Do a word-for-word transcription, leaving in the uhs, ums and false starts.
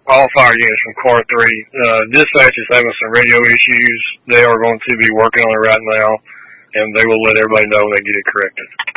all fire units from Car three. Uh, dispatch is having some radio issues. They are going to be working on it right now, and they will let everybody know when they get it corrected.